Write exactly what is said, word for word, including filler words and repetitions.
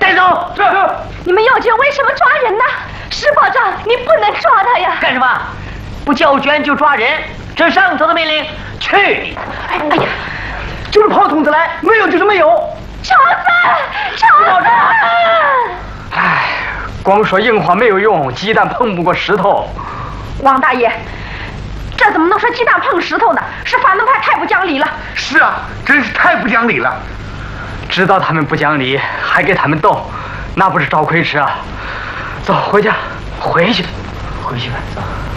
带走。 是。 你们要紧为什么抓人呢？石保长，你不能抓他呀！ 干什么？不交卷就抓人，这上头的命令。去你！ 哎呀， 就是跑筒子来，没有就是没有。 超子，超子！ 哎，光说硬话没有用，鸡蛋碰不过石头。 王大爷，这怎么能说鸡蛋碰石头呢？是反动派太不讲理了。 是啊，真是太不讲理了。 知道他们不讲理，还给他们斗，那不是找亏吃啊！走，回家，回去，回去吧，走。